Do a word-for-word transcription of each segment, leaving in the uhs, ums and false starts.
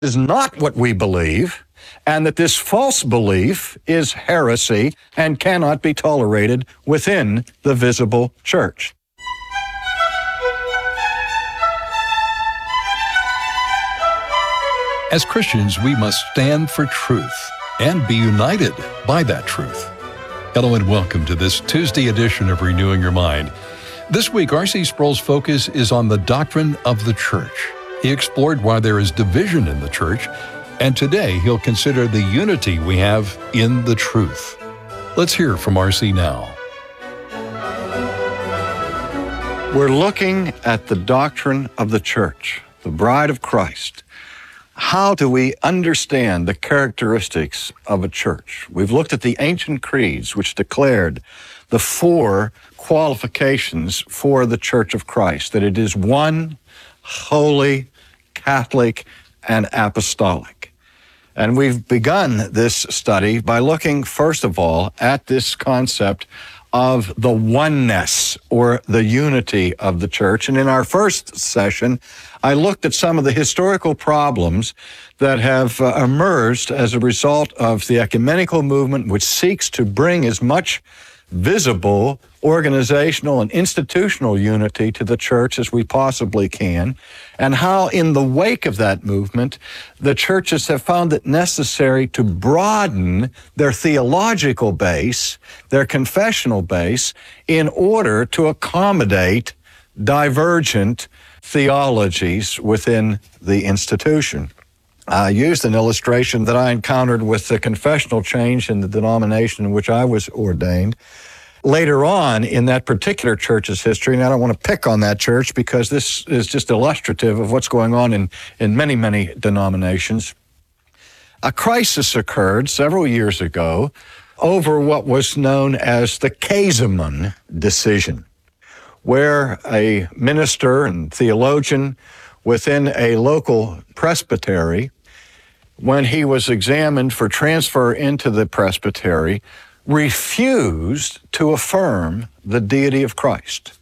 is not what we believe, and that this false belief is heresy and cannot be tolerated within the visible church. As Christians, we must stand for truth and be united by that truth. Hello and welcome to this Tuesday edition of Renewing Your Mind. This week, R C Sproul's focus is on the doctrine of the church. He explored why there is division in the church, and today he'll consider the unity we have in the truth. Let's hear from R C now. We're looking at the doctrine of the church, the bride of Christ. How do we understand the characteristics of a church? We've looked at the ancient creeds, which declared the four qualifications for the Church of Christ, that it is one, holy, Catholic, and apostolic. And we've begun this study by looking, first of all, at this concept of the oneness or the unity of the church. And in our first session, I looked at some of the historical problems that have uh, emerged as a result of the ecumenical movement, which seeks to bring as much visible organizational and institutional unity to the church as we possibly can, and how in the wake of that movement, the churches have found it necessary to broaden their theological base, their confessional base, in order to accommodate divergent theologies within the institution. I used an illustration that I encountered with the confessional change in the denomination in which I was ordained. Later on in that particular church's history, and I don't want to pick on that church because this is just illustrative of what's going on in, in many, many denominations, a crisis occurred several years ago over what was known as the Käsemann decision, where a minister and theologian within a local presbytery, when he was examined for transfer into the presbytery, refused to affirm the deity of Christ.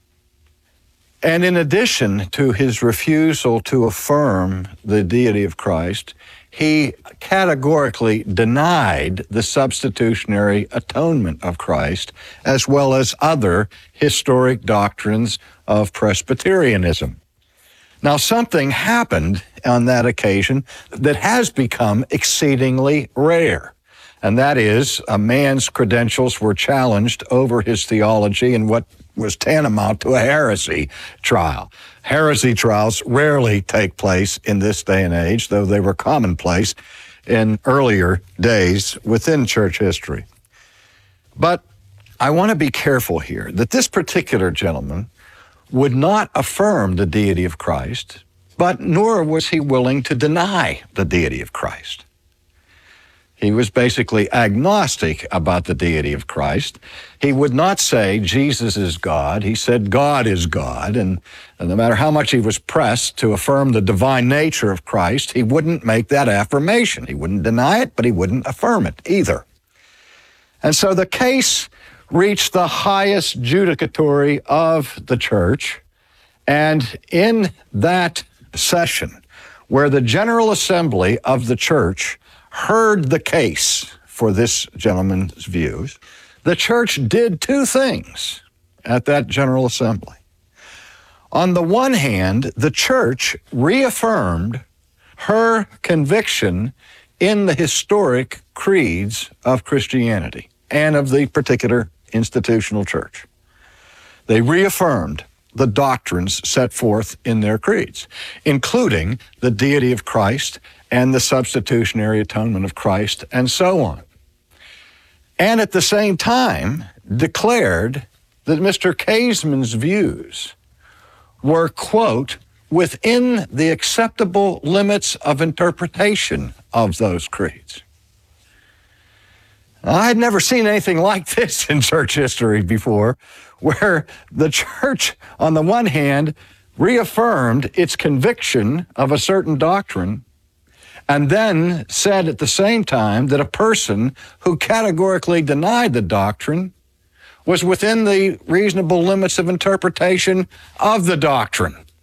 And in addition to his refusal to affirm the deity of Christ, he categorically denied the substitutionary atonement of Christ, as well as other historic doctrines of Presbyterianism. Now, something happened on that occasion that has become exceedingly rare. And that is, a man's credentials were challenged over his theology in what was tantamount to a heresy trial. Heresy trials rarely take place in this day and age, though they were commonplace in earlier days within church history. But I want to be careful here that this particular gentleman would not affirm the deity of Christ, but nor was he willing to deny the deity of Christ. He was basically agnostic about the deity of Christ. He would not say Jesus is God. He said God is God. And, and no matter how much he was pressed to affirm the divine nature of Christ, he wouldn't make that affirmation. He wouldn't deny it, but he wouldn't affirm it either. And so the case reached the highest judicatory of the church. And in that session, where the General Assembly of the church heard the case for this gentleman's views, the church did two things at that General Assembly. On the one hand, the church reaffirmed her conviction in the historic creeds of Christianity and of the particular institutional church. They reaffirmed the doctrines set forth in their creeds, including the deity of Christ and the substitutionary atonement of Christ, and so on. And at the same time, declared that Mister Käsemann's views were, quote, within the acceptable limits of interpretation of those creeds. I had never seen anything like this in church history before, where the church, on the one hand, reaffirmed its conviction of a certain doctrine, and then said at the same time that a person who categorically denied the doctrine was within the reasonable limits of interpretation of the doctrine.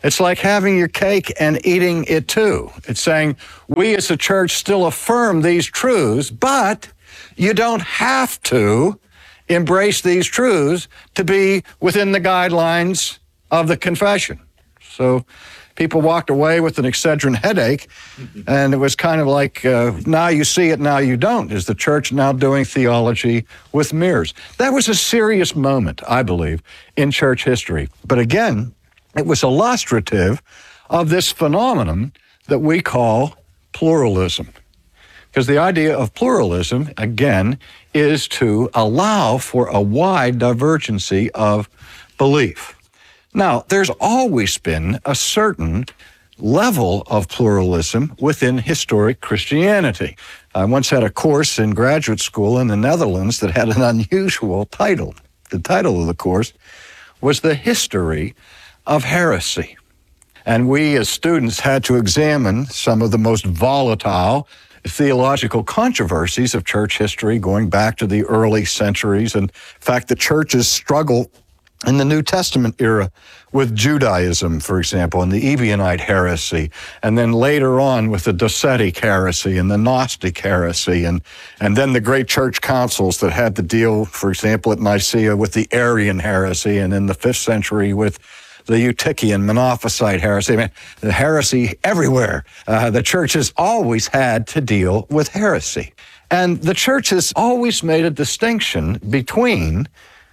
It's like having your cake and eating it too. It's saying, we as a church still affirm these truths, but you don't have to embrace these truths to be within the guidelines of the confession. So people walked away with an Excedrin headache, and it was kind of like, uh, now you see it, now you don't. Is the church now doing theology with mirrors? That was a serious moment, I believe, in church history. But again, it was illustrative of this phenomenon that we call pluralism. Because the idea of pluralism, again, is to allow for a wide divergency of belief. Now, there's always been a certain level of pluralism within historic Christianity. I once had a course in graduate school in the Netherlands that had an unusual title. The title of the course was The History of Heresy. And we as students had to examine some of the most volatile theological controversies of church history going back to the early centuries. And in fact, the church's struggle in the New Testament era with Judaism, for example, and the Ebionite heresy, and then later on with the Docetic heresy and the Gnostic heresy, and, and then the great church councils that had to deal, for example, at Nicaea with the Arian heresy, and in the fifth century with the Eutychian Monophysite heresy. I mean, the heresy everywhere. Uh, the church has always had to deal with heresy. And the church has always made a distinction between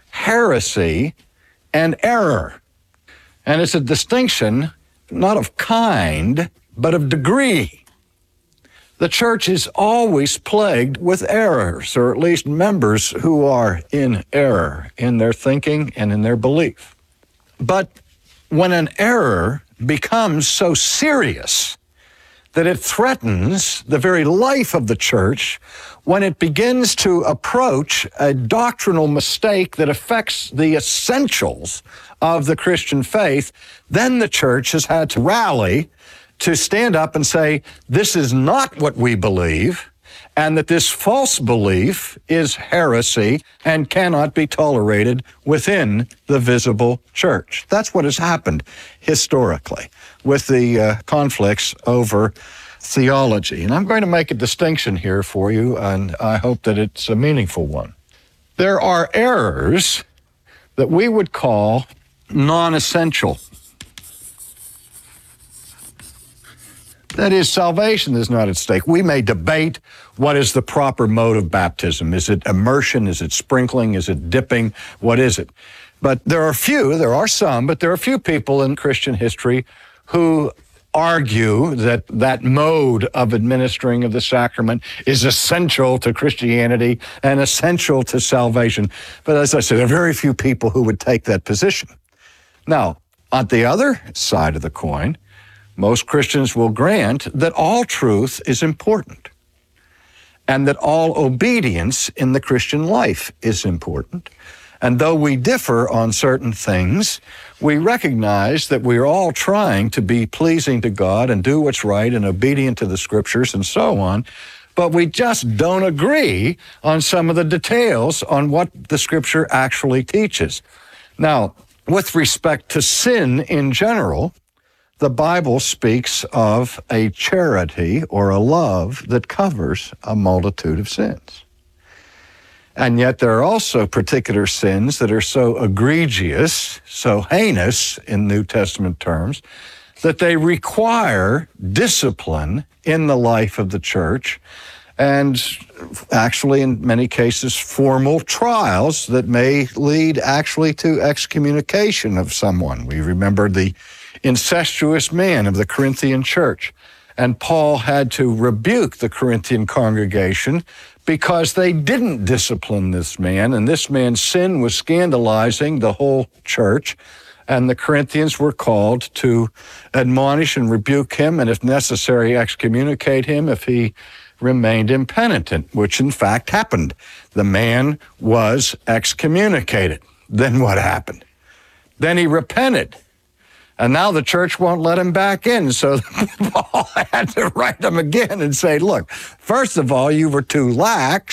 heresy and error. And it's a distinction not of kind, but of degree. The church is always plagued with errors, or at least members who are in error in their thinking and in their belief. But when an error becomes so serious that it threatens the very life of the church, when it begins to approach a doctrinal mistake that affects the essentials of the Christian faith, then the church has had to rally to stand up and say, this is not what we believe, and that this false belief is heresy and cannot be tolerated within the visible church. That's what has happened historically with the uh, conflicts over theology. And I'm going to make a distinction here for you, and I hope that it's a meaningful one. There are errors that we would call non-essential. That is, salvation is not at stake. We may debate what is the proper mode of baptism. Is it immersion? Is it sprinkling? Is it dipping? What is it? But there are few, there are some, but there are few people in Christian history who argue that that mode of administering of the sacrament is essential to Christianity and essential to salvation. But as I said, there are very few people who would take that position. Now, on the other side of the coin, most Christians will grant that all truth is important and that all obedience in the Christian life is important. And though we differ on certain things, we recognize that we're all trying to be pleasing to God and do what's right and obedient to the Scriptures and so on, but we just don't agree on some of the details on what the Scripture actually teaches. Now, with respect to sin in general, the Bible speaks of a charity or a love that covers a multitude of sins. And yet there are also particular sins that are so egregious, so heinous in New Testament terms, that they require discipline in the life of the church, and actually in many cases formal trials that may lead actually to excommunication of someone. We remember the incestuous man of the Corinthian church, and Paul had to rebuke the Corinthian congregation because they didn't discipline this man, and this man's sin was scandalizing the whole church, and the Corinthians were called to admonish and rebuke him, and if necessary, excommunicate him if he remained impenitent, which in fact happened. The man was excommunicated. Then what happened? Then he repented. And now the church won't let him back in. So Paul had to write him again and say, look, first of all, you were too lax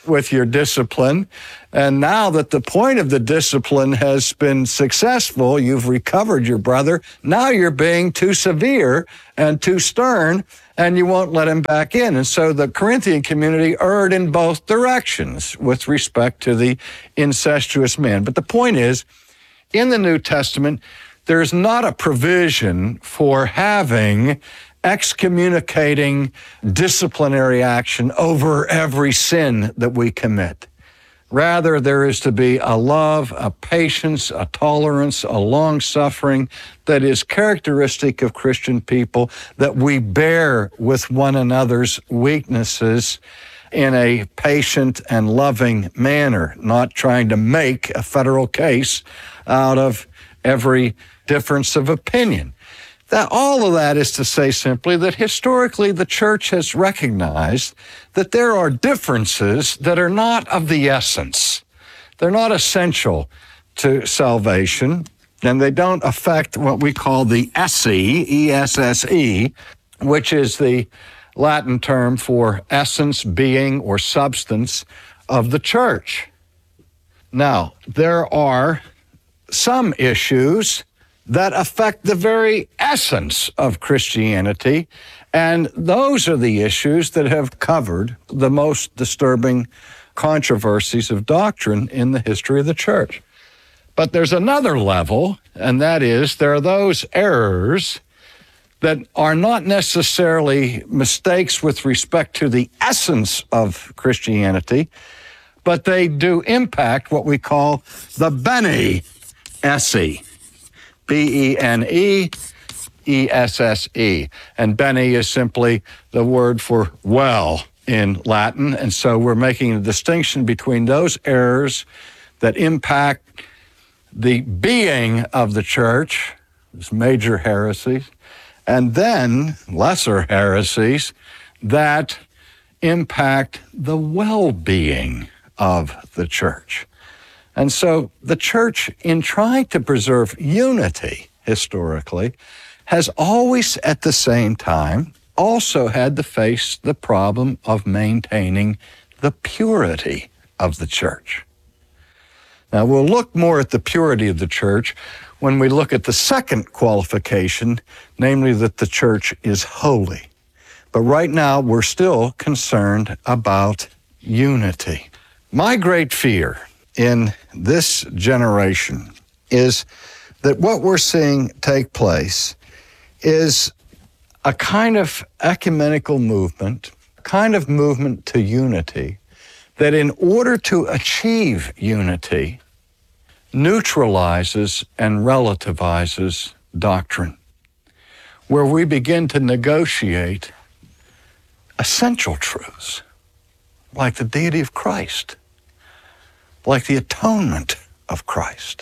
with your discipline. And now that the point of the discipline has been successful, you've recovered your brother, now you're being too severe and too stern, and you won't let him back in. And so the Corinthian community erred in both directions with respect to the incestuous men. But the point is, in the New Testament, there's not a provision for having excommunicating disciplinary action over every sin that we commit. Rather, there is to be a love, a patience, a tolerance, a long-suffering that is characteristic of Christian people, that we bear with one another's weaknesses in a patient and loving manner, not trying to make a federal case out of every difference of opinion. That all of that is to say simply that historically the church has recognized that there are differences that are not of the essence. They're not essential to salvation, and they don't affect what we call the esse, E S S E, which is the Latin term for essence, being, or substance of the church. Now, there are some issues that affect the very essence of Christianity, and those are the issues that have covered the most disturbing controversies of doctrine in the history of the church. But there's another level, and that is there are those errors that are not necessarily mistakes with respect to the essence of Christianity, but they do impact what we call the bene esse. B E N E E S S E. And bene is simply the word for well in Latin. And so we're making a distinction between those errors that impact the being of the church, these major heresies, and then lesser heresies that impact the well-being of the church. And so the church, in trying to preserve unity historically, has always at the same time also had to face the problem of maintaining the purity of the church. Now, we'll look more at the purity of the church when we look at the second qualification, namely that the church is holy. But right now, we're still concerned about unity. My great fear in this generation is that what we're seeing take place is a kind of ecumenical movement, a kind of movement to unity, that in order to achieve unity, neutralizes and relativizes doctrine, where we begin to negotiate essential truths, like the deity of Christ, like the atonement of Christ,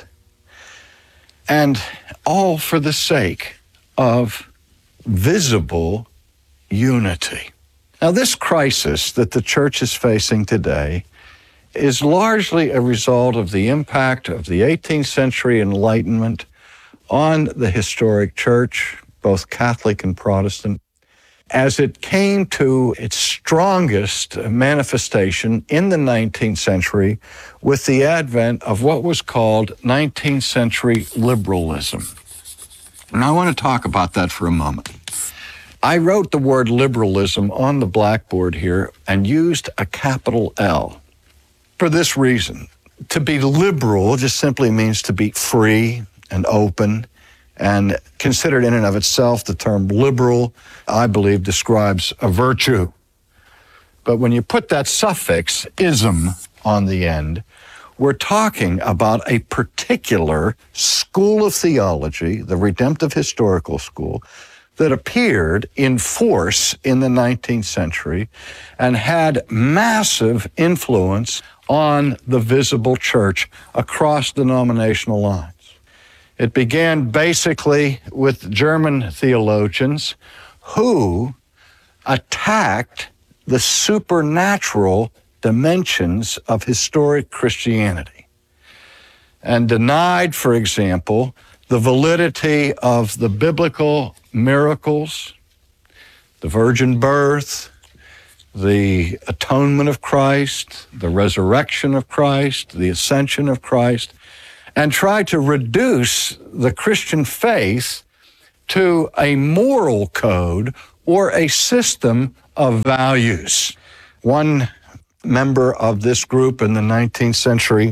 and all for the sake of visible unity. Now, this crisis that the church is facing today is largely a result of the impact of the eighteenth century Enlightenment on the historic church, both Catholic and Protestant, as it came to its strongest manifestation in the nineteenth century with the advent of what was called nineteenth century liberalism. And I want to talk about that for a moment. I wrote the word liberalism on the blackboard here and used a capital L for this reason. To be liberal just simply means to be free and open, and considered in and of itself, the term liberal, I believe, describes a virtue. But when you put that suffix, ism, on the end, we're talking about a particular school of theology, the redemptive historical school, that appeared in force in the nineteenth century and had massive influence on the visible church across denominational lines. It began basically with German theologians who attacked the supernatural dimensions of historic Christianity and denied, for example, the validity of the biblical miracles, the virgin birth, the atonement of Christ, the resurrection of Christ, the ascension of Christ, and try to reduce the Christian faith to a moral code or a system of values. One member of this group in the nineteenth century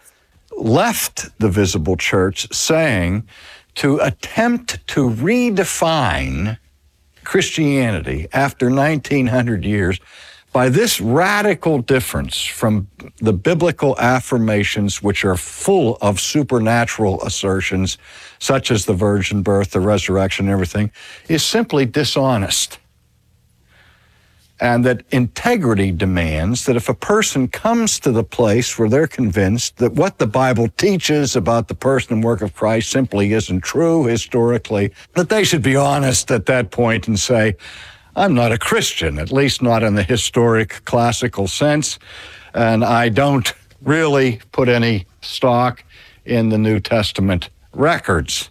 left the visible church saying, to attempt to redefine Christianity after nineteen hundred years by this radical difference from the biblical affirmations, which are full of supernatural assertions, such as the virgin birth, the resurrection, and everything, is simply dishonest. And that integrity demands that if a person comes to the place where they're convinced that what the Bible teaches about the person and work of Christ simply isn't true historically, that they should be honest at that point and say, I'm not a Christian, at least not in the historic classical sense, and I don't really put any stock in the New Testament records.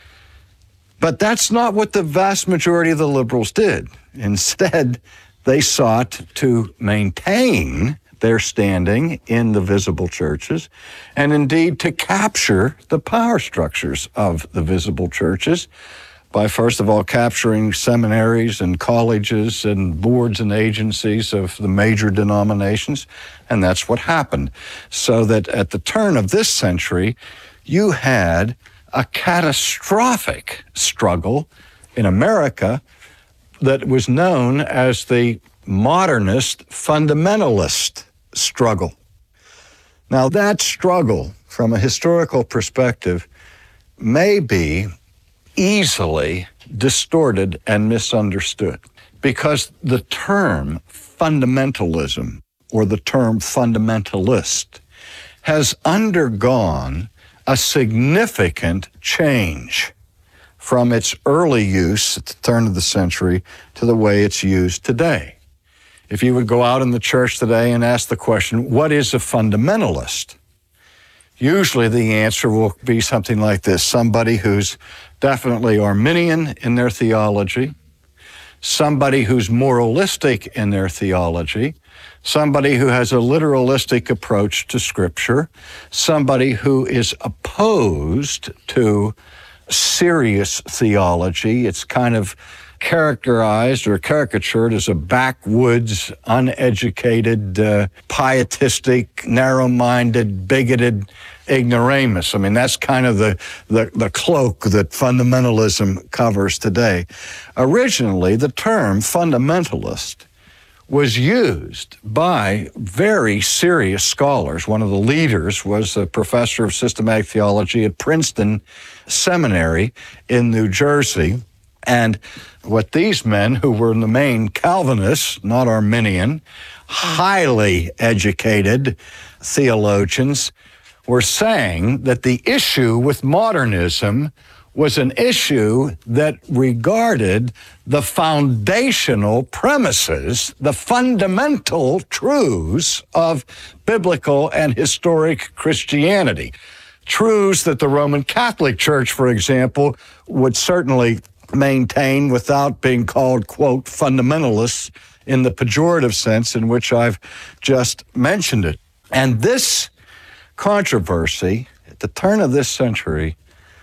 But that's not what the vast majority of the liberals did. Instead, they sought to maintain their standing in the visible churches and indeed to capture the power structures of the visible churches by, first of all, capturing seminaries and colleges and boards and agencies of the major denominations. And that's what happened. So that at the turn of this century, you had a catastrophic struggle in America that was known as the modernist fundamentalist struggle. Now, that struggle, from a historical perspective, may be easily distorted and misunderstood because the term fundamentalism or the term fundamentalist has undergone a significant change from its early use at the turn of the century to the way it's used today. If you would go out in the church today and ask the question, what is a fundamentalist? Usually the answer will be something like this: somebody who's definitely Arminian in their theology, somebody who's moralistic in their theology, somebody who has a literalistic approach to Scripture, somebody who is opposed to serious theology. It's kind of characterized or caricatured as a backwoods, uneducated, uh, pietistic, narrow-minded, bigoted ignoramus. I mean, that's kind of the, the, the cloak that fundamentalism covers today. Originally, the term fundamentalist was used by very serious scholars. One of the leaders was a professor of systematic theology at Princeton Seminary in New Jersey. And what these men, who were in the main Calvinists, not Arminian, highly educated theologians, were saying that the issue with modernism was an issue that regarded the foundational premises, the fundamental truths of biblical and historic Christianity. Truths that the Roman Catholic Church, for example, would certainly maintain without being called, quote, fundamentalists in the pejorative sense in which I've just mentioned it. And this controversy at the turn of this century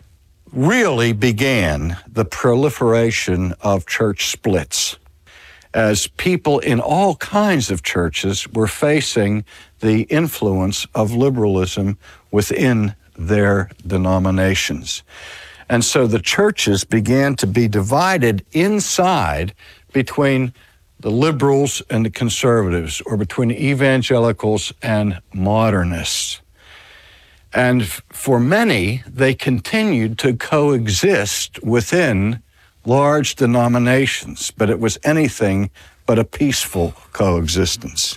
really began the proliferation of church splits as people in all kinds of churches were facing the influence of liberalism within their denominations. And so the churches began to be divided inside between the liberals and the conservatives, or between evangelicals and modernists. And for many, they continued to coexist within large denominations, but it was anything but a peaceful coexistence.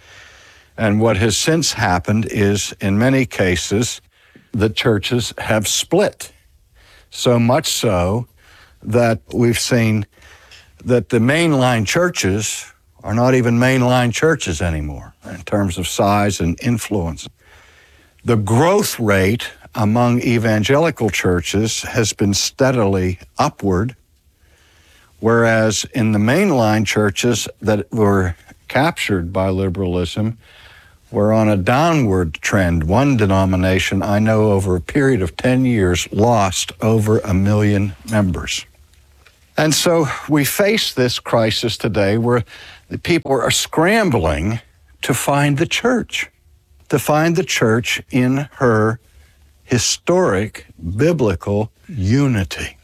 And what has since happened is, in many cases, the churches have split. So much so that we've seen that the mainline churches are not even mainline churches anymore in terms of size and influence. The growth rate among evangelical churches has been steadily upward, whereas in the mainline churches that were captured by liberalism were on a downward trend. One denomination I know over a period of ten years lost over a million members. And so we face this crisis today where the people are scrambling to find the church, to find the church in her historic biblical unity.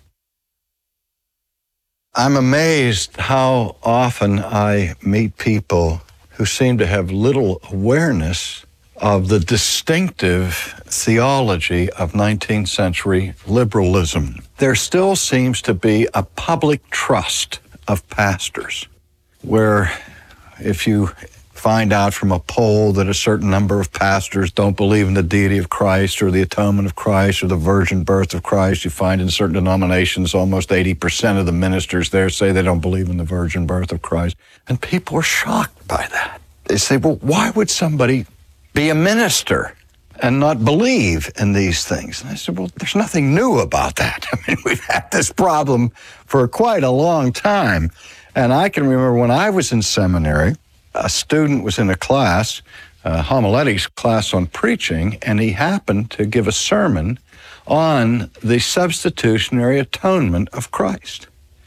I'm amazed how often I meet people who seem to have little awareness of the distinctive theology of nineteenth century liberalism. There still seems to be a public trust of pastors, where if you find out from a poll that a certain number of pastors don't believe in the deity of Christ or the atonement of Christ or the virgin birth of Christ, you find in certain denominations almost eighty percent of the ministers there say they don't believe in the virgin birth of Christ. And people are shocked by that. They say, well, why would somebody be a minister and not believe in these things? And I said, well, there's nothing new about that. I mean, we've had this problem for quite a long time. And I can remember when I was in seminary, a student was in a class, a homiletics class on preaching, and he happened to give a sermon on the substitutionary atonement of Christ.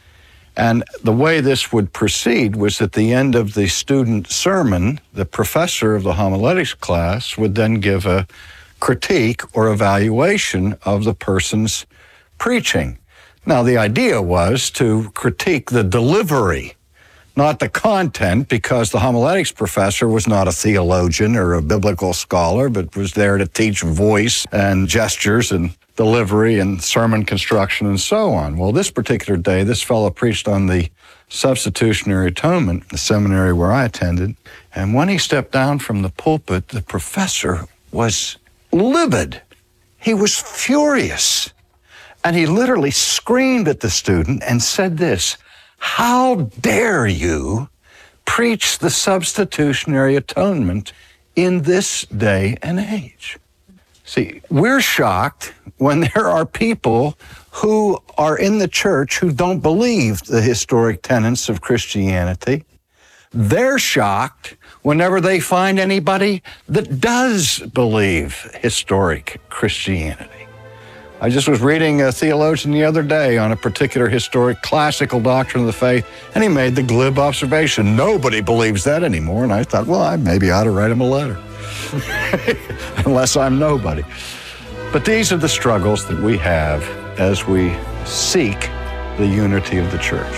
And the way this would proceed was at the end of the student sermon, the professor of the homiletics class would then give a critique or evaluation of the person's preaching. Now, the idea was to critique the delivery, not the content, because the homiletics professor was not a theologian or a biblical scholar, but was there to teach voice and gestures and delivery and sermon construction and so on. Well, this particular day, this fellow preached on the substitutionary atonement, the seminary where I attended, and when he stepped down from the pulpit, the professor was livid. He was furious. And he literally screamed at the student and said this, "How dare you preach the substitutionary atonement in this day and age?" See, we're shocked when there are people who are in the church who don't believe the historic tenets of Christianity. They're shocked whenever they find anybody that does believe historic Christianity. I just was reading a theologian the other day on a particular historic classical doctrine of the faith, and he made the glib observation, nobody believes that anymore. And I thought, well, I maybe ought to write him a letter, unless I'm nobody. But these are the struggles that we have as we seek the unity of the church.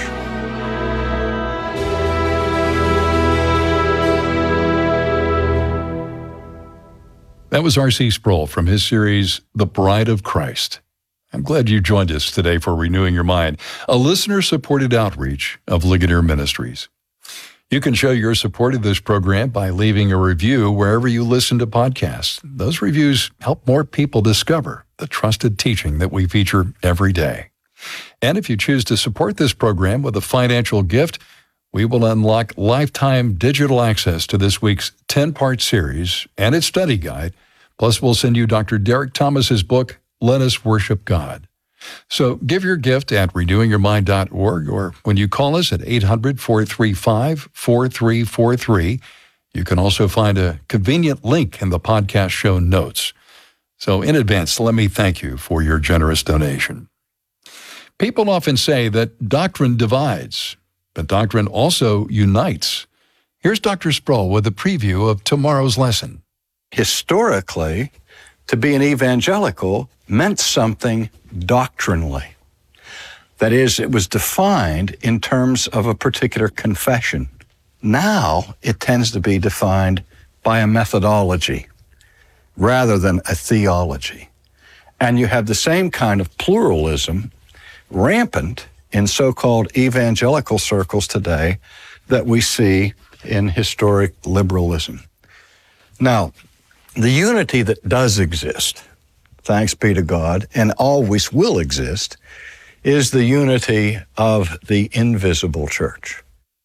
That was R C Sproul from his series, The Bride of Christ. I'm glad you joined us today for Renewing Your Mind, a listener-supported outreach of Ligonier Ministries. You can show your support of this program by leaving a review wherever you listen to podcasts. Those reviews help more people discover the trusted teaching that we feature every day. And if you choose to support this program with a financial gift, we will unlock lifetime digital access to this week's ten-part series and its study guide. Plus, we'll send you Doctor Derek Thomas's book, Let Us Worship God. So give your gift at renewing your mind dot org, or when you call us at eight hundred, four three five, four three four three. You can also find a convenient link in the podcast show notes. So in advance, let me thank you for your generous donation. People often say that doctrine divides, but doctrine also unites. Here's Doctor Sproul with a preview of tomorrow's lesson. Historically, to be an evangelical meant something doctrinally. That is, it was defined in terms of a particular confession. Now, it tends to be defined by a methodology rather than a theology. And you have the same kind of pluralism rampant in so-called evangelical circles today that we see in historic liberalism. Now, the unity that does exist, thanks be to God, and always will exist, is the unity of the invisible church.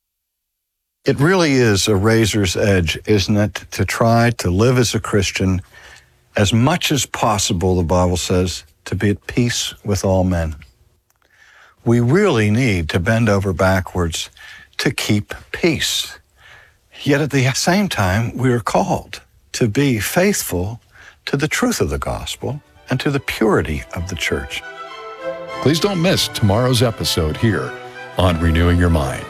It really is a razor's edge, isn't it, to try to live as a Christian as much as possible, the Bible says, to be at peace with all men. We really need to bend over backwards to keep peace. Yet at the same time, we are called to be faithful to the truth of the gospel and to the purity of the church. Please don't miss tomorrow's episode here on Renewing Your Mind.